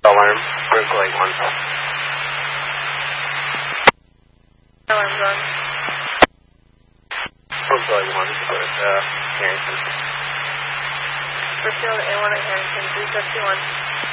alarm. We're going on. Alarm going. We're going on with Harrington. Brookfield A1 at Harrington, 3721.